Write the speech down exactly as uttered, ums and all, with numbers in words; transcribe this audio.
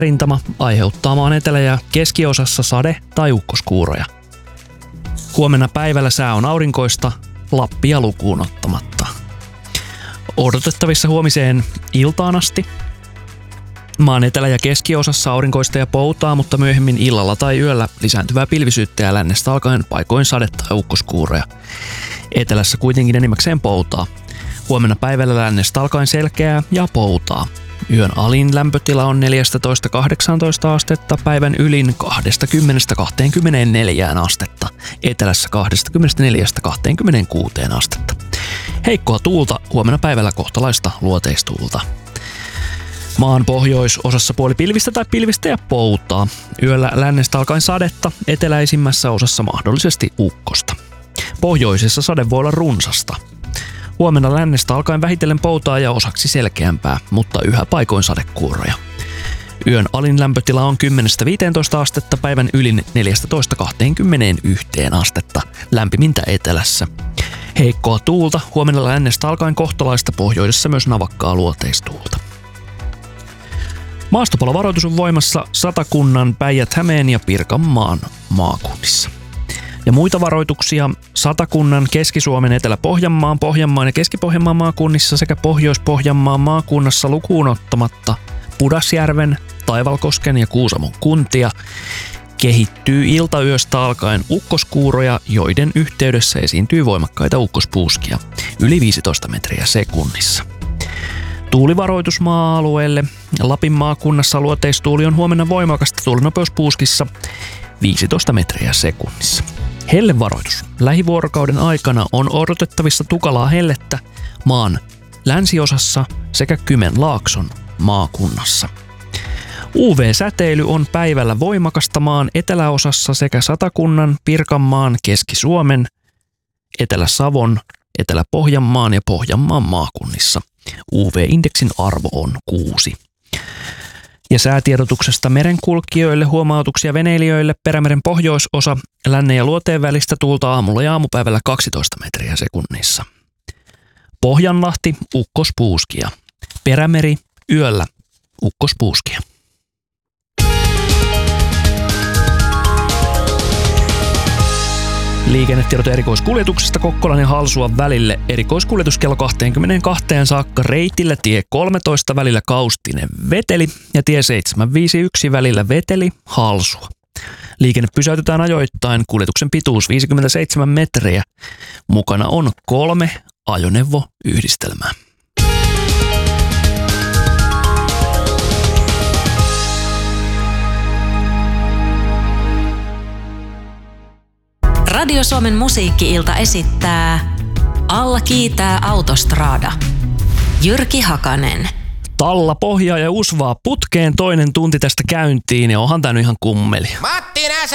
rintama aiheuttaa maan etelä- ja keskiosassa sade- tai ukkoskuuroja. Huomenna päivällä sää on aurinkoista, Lappia lukuun ottamatta. Odotettavissa huomiseen iltaan asti. Maan etelä- ja keskiosassa aurinkoista ja poutaa, mutta myöhemmin illalla tai yöllä lisääntyvää pilvisyyttä ja lännestä alkaen paikoin sadetta ja ukkoskuuroja. Etelässä kuitenkin enimmäkseen poutaa. Huomenna päivällä lännestä alkaen selkeää ja poutaa. Yön alin lämpötila on neljätoista kahdeksantoista astetta, päivän ylin kaksikymmentä kaksikymmentäneljä astetta, etelässä kaksikymmentäneljä kaksikymmentäkuusi astetta. Heikkoa tuulta, huomenna päivällä kohtalaista luoteistuulta. Maan pohjoisosassa puoli pilvistä tai pilvistä ja poutaa. Yöllä lännestä alkaen sadetta, eteläisimmässä osassa mahdollisesti ukkosta. Pohjoisessa sade voi olla runsasta. Huomenna lännestä alkaen vähitellen poutaa ja osaksi selkeämpää, mutta yhä paikoin sadekuuroja. Yön alin lämpötila on kymmenestä viiteentoista astetta, päivän ylin neljätoista kaksikymmentäyksi astetta, lämpimintä etelässä. Heikkoa tuulta, huomenna lännestä alkaen kohtalaista, pohjoisessa myös navakkaa luoteistuulta. Maastopalovaroitus on voimassa Satakunnan, Päijät-Hämeen ja Pirkanmaan maakunnissa. Ja muita varoituksia Satakunnan, Keski-Suomen, Etelä-Pohjanmaan, Pohjanmaan ja Keski-Pohjanmaan maakunnissa sekä Pohjois-Pohjanmaan maakunnassa lukuun ottamatta Pudasjärven, Taivalkosken ja Kuusamon kuntia kehittyy iltayöstä alkaen ukkoskuuroja, joiden yhteydessä esiintyy voimakkaita ukkospuuskia yli viisitoista metriä sekunnissa. Tuulivaroitus maa-alueelle. Lapin maakunnassa luoteistuuli on huomenna voimakasta, tuulinopeus puuskissa viisitoista metriä sekunnissa. Hellevaroitus. Lähivuorokauden aikana on odotettavissa tukalaa hellettä maan länsiosassa sekä Kymenlaakson maakunnassa. U V-säteily on päivällä voimakasta maan eteläosassa sekä Satakunnan, Pirkanmaan, Keski-Suomen, Etelä-Savon, Etelä-Pohjanmaan ja Pohjanmaan maakunnissa. U V-indeksin arvo on kuusi. Ja säätiedotuksesta merenkulkijoille, huomautuksia veneilijöille, Perämeren pohjoisosa, lännen ja luoteen välistä tuulta aamulla ja aamupäivällä kaksitoista metriä sekunnissa. Pohjanlahti, ukkospuuskia. Perämeri, yöllä, ukkospuuskia. Liikennetiedot erikoiskuljetuksesta Kokkolan ja Halsuan välille. Erikoiskuljetus kello kaksikymmentäkaksi saakka reitillä tie kolmetoista välillä Kaustinen Veteli ja tie seitsemänsataaviisikymmentäyksi välillä Veteli Halsua. Liikenne pysäytetään ajoittain, kuljetuksen pituus viisikymmentäseitsemän metriä. Mukana on kolme ajoneuvoyhdistelmää. Radio Suomen musiikki-ilta esittää Alla kiitää Autostrada. Jyrki Hakanen. Talla pohjaa ja usvaa putkeen, toinen tunti tästä käyntiin ja onhan tää nyt ihan kummeli. Matti Näs